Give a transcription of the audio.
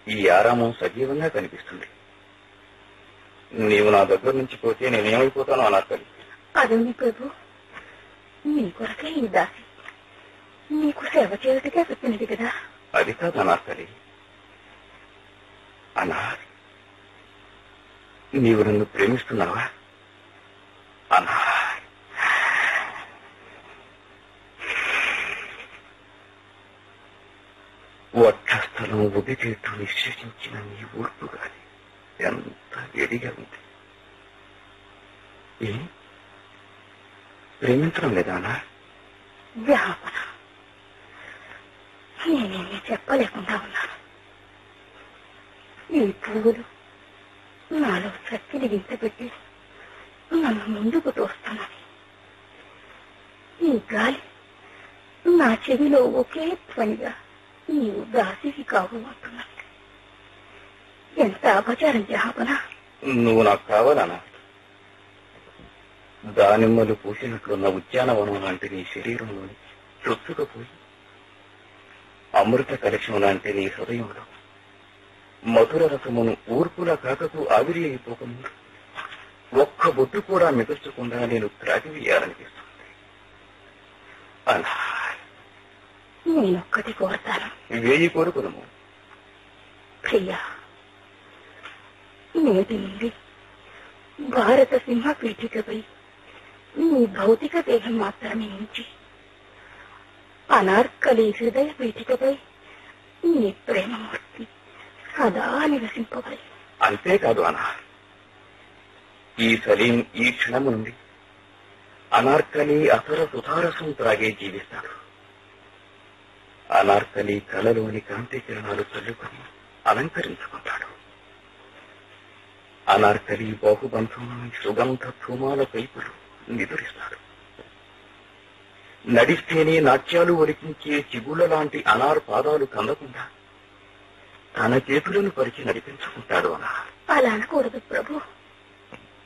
ఈ ఆరామం సజీవంగా కనిపిస్తుంది. నీవు నా దగ్గర నుంచి పోతే నేనేమైపోతానో అనార్కలి. అదేమి ప్రభు, నీ కొరకే ఈ దాసి నీకు సేవ చేయటగా చెప్పినది కదా. అది కాదు అనార్కలి. అనార్, నీవు నన్ను ప్రేమిస్తున్నావా? అనార్, వక్షస్థలం ఉదిచేట్టు నిశ్చయించిన నీ ఊర్పు గాని ఎంత వేడిగా ఉంది. ప్రేమించడం లేదా అనార్? వ్యాపన నేనేమీ చెప్పలేకుండా ఉన్నాను. ఈ పువ్వులు నాలో శక్తిని గింతపెట్టి నన్ను ముందుకు తోస్తున్నాయి. ఈ గాలి నా చెవిలో ఒకే ధ్వనిగా నీవు దాసికి కావు అంటున్నాను. ఎంత అపచారం జహాపన. నువ్వు నాకు కావాలనా? దానిమ్మలు పూసినట్లున్న ఉద్యానవనం లాంటి నీ శరీరంలోని చొచ్చుకపోయి అమృత కలశం లాంటి నీ హృదయంలో మధుర రసమును ఊర్పుల కాకకు ఆవిరి అయిపోకముందు ఒక్క బొట్టు కూడా మిగల్చకుండా నేను త్రాగివేయాలనిపిస్తుంది. అలా నేనొక్కటి కోరతాను. 1000 కోరుకుదము. ప్రియా, నేటి నుండి భారత సింహ పీఠికపై నీ భౌతిక దేహం మాత్రమే ఉంచి అనార్కలి హృదయ పీఠికపై నీ ప్రేమమూర్తి సదా నివసింపబడి. అంతేకాదు అనా, ఈ సలీం ఈ క్షణం నుండి అనార్కలి అసర సుధారసం త్రాగే జీవిస్తాడు. అనార్కలి కలలోని కాంతి కిరణాలు చల్లుకొని అలంకరించుకుంటాడు. అనార్కలి బాహుబంధంలోని సుగంధ ధూమాల పైపులు నిదురిస్తాడు. నడిస్తేనే నాట్యాలు ఒలికించే చిగుళ్ళ లాంటి అనార్ పాదాలు కందకుండా తన చేతులను పరిచి నడిపించుకుంటాడు. అనార్ అలా అనకూడదు ప్రభు.